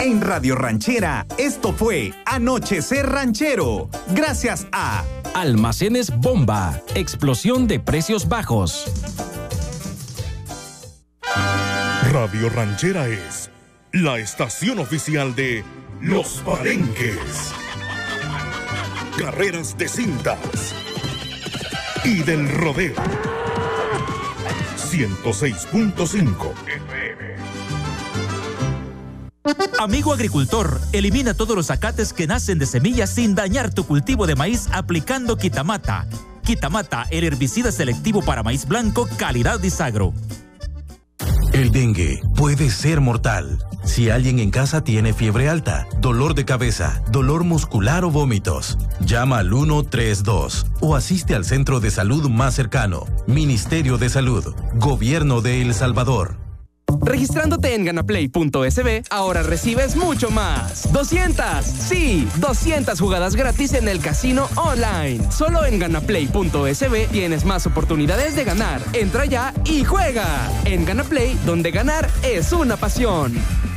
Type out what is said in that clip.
En Radio Ranchera, esto fue Anochecer Ranchero. Gracias a Almacenes Bomba, explosión de precios bajos. Radio Ranchera es la estación oficial de Los Palenques, carreras de cintas y del rodeo. 106.5 FM. Amigo agricultor, elimina todos los acates que nacen de semillas sin dañar tu cultivo de maíz aplicando Quitamata. Quitamata, el herbicida selectivo para maíz blanco, calidad Disagro. El dengue puede ser mortal. Si alguien en casa tiene fiebre alta, dolor de cabeza, dolor muscular o vómitos, llama al 132 o asiste al centro de salud más cercano. Ministerio de Salud, Gobierno de El Salvador. Registrándote en ganaplay.sb, ahora recibes mucho más. 200 jugadas gratis en el casino online. Solo en ganaplay.sb tienes más oportunidades de ganar. Entra ya y juega. En Ganaplay, donde ganar es una pasión.